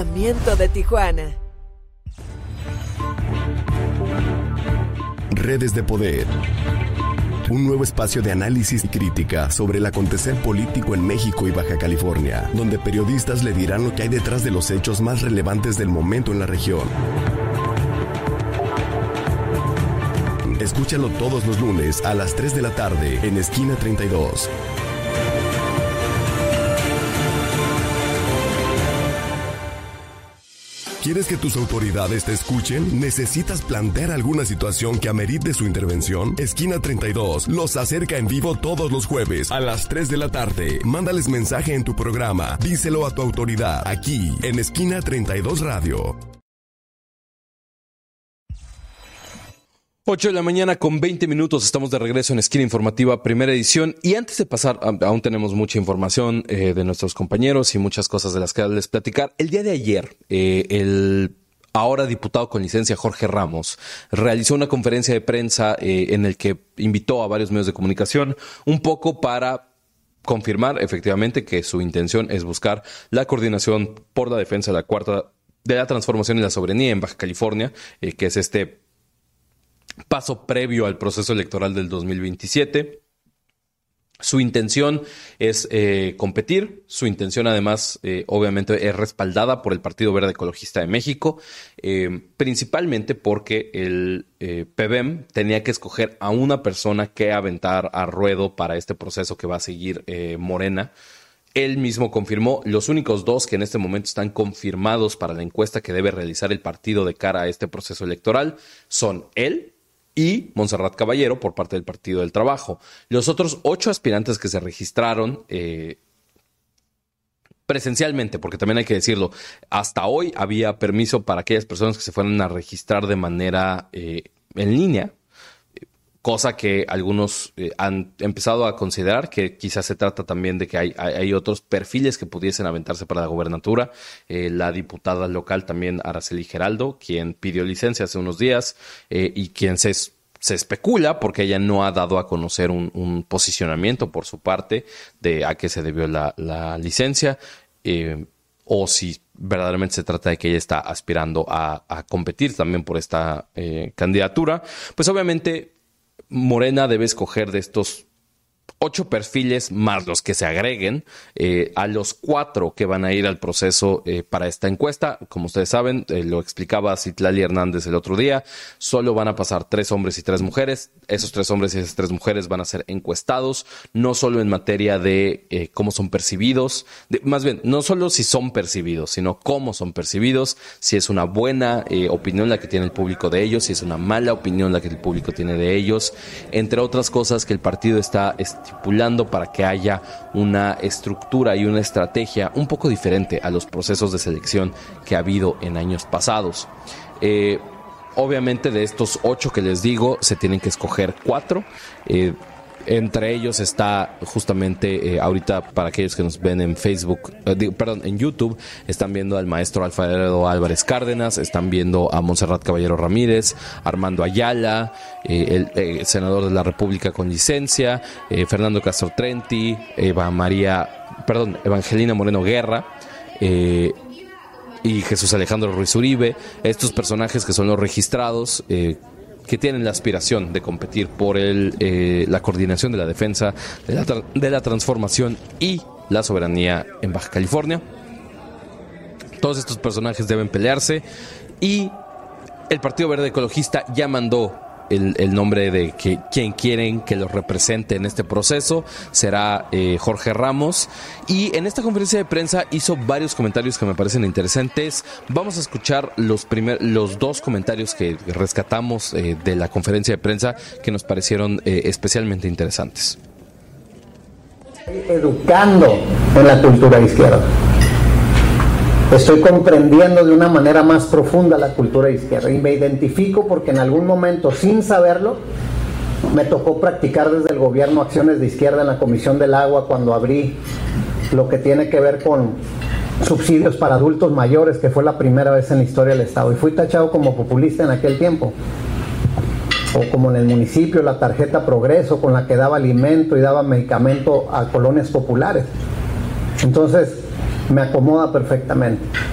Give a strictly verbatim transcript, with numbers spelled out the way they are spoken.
de Tijuana. Redes de Poder. Un nuevo espacio de análisis y crítica sobre el acontecer político en México y Baja California, donde periodistas le dirán lo que hay detrás de los hechos más relevantes del momento en la región. Escúchalo todos los lunes a las tres de la tarde en Esquina treinta y dos. ¿Quieres que tus autoridades te escuchen? ¿Necesitas plantear alguna situación que amerite su intervención? Esquina treinta y dos los acerca en vivo todos los jueves a las tres de la tarde. Mándales mensaje en tu programa. Díselo a tu autoridad aquí en Esquina treinta y dos Radio. ocho de la mañana con veinte minutos, estamos de regreso en Esquina Informativa, primera edición. Y antes de pasar, aún tenemos mucha información eh, de nuestros compañeros y muchas cosas de las que les platicar. El día de ayer, eh, el ahora diputado con licencia Jorge Ramos realizó una conferencia de prensa eh, en el que invitó a varios medios de comunicación un poco para confirmar efectivamente que su intención es buscar la coordinación por la defensa de la cuarta de la transformación y la soberanía en Baja California, eh, que es este paso previo al proceso electoral del dos mil veintisiete. Su intención es eh, competir. Su intención, además, eh, obviamente, es respaldada por el Partido Verde Ecologista de México, eh, principalmente porque el eh, P B E M tenía que escoger a una persona que aventar a ruedo para este proceso que va a seguir eh, Morena. Él mismo confirmó, los únicos dos que en este momento están confirmados para la encuesta que debe realizar el partido de cara a este proceso electoral son él y Montserrat Caballero por parte del Partido del Trabajo. Los otros ocho aspirantes que se registraron eh, presencialmente, porque también hay que decirlo, hasta hoy había permiso para aquellas personas que se fueran a registrar de manera eh, en línea, cosa que algunos eh, han empezado a considerar que quizás se trata también de que hay, hay, hay otros perfiles que pudiesen aventarse para la gobernatura. Eh, la diputada local también, Araceli Geraldo, quien pidió licencia hace unos días eh, y quien se, se especula, porque ella no ha dado a conocer un, un posicionamiento por su parte de a qué se debió la, la licencia, eh, o si verdaderamente se trata de que ella está aspirando a, a competir también por esta eh, candidatura. Pues obviamente Morena debe escoger de estos ocho perfiles más los que se agreguen eh, a los cuatro que van a ir al proceso eh, para esta encuesta. Como ustedes saben, eh, lo explicaba Citlali Hernández el otro día, solo van a pasar tres hombres y tres mujeres. Esos tres hombres y esas tres mujeres van a ser encuestados, no solo en materia de eh, cómo son percibidos, de, más bien, no solo si son percibidos, sino cómo son percibidos, si es una buena eh, opinión la que tiene el público de ellos, si es una mala opinión la que el público tiene de ellos, entre otras cosas que el partido está estipulando para que haya una estructura y una estrategia un poco diferente a los procesos de selección que ha habido en años pasados. Eh, obviamente de estos ocho que les digo, se tienen que escoger cuatro. Eh, entre ellos está justamente, eh, ahorita para aquellos que nos ven en Facebook, eh, digo, perdón, en YouTube, están viendo al maestro Alfredo Álvarez Cárdenas, están viendo a Montserrat Caballero Ramírez, Armando Ayala, eh, el eh, senador de la República con licencia, eh, Fernando Castro Trenti, Eva María, perdón, Evangelina Moreno Guerra, eh, y Jesús Alejandro Ruiz Uribe. Estos personajes que son los registrados, eh, que tienen la aspiración de competir por el, eh, la coordinación de la defensa, de la, tra- de la transformación y la soberanía en Baja California. Todos estos personajes deben pelearse y el Partido Verde Ecologista ya mandó el, el nombre de que quien quieren que los represente en este proceso. Será eh, Jorge Ramos, y en esta conferencia de prensa hizo varios comentarios que me parecen interesantes. Vamos a escuchar los, primer, los dos comentarios que rescatamos eh, de la conferencia de prensa que nos parecieron eh, especialmente interesantes. Educando en la cultura izquierda. Estoy comprendiendo de una manera más profunda la cultura izquierda y me identifico porque en algún momento, sin saberlo, me tocó practicar desde el gobierno acciones de izquierda en la Comisión del Agua cuando abrí lo que tiene que ver con subsidios para adultos mayores, que fue la primera vez en la historia del Estado, y fui tachado como populista en aquel tiempo. O como en el municipio, la tarjeta Progreso, con la que daba alimento y daba medicamento a colonias populares. Entonces me acomoda perfectamente.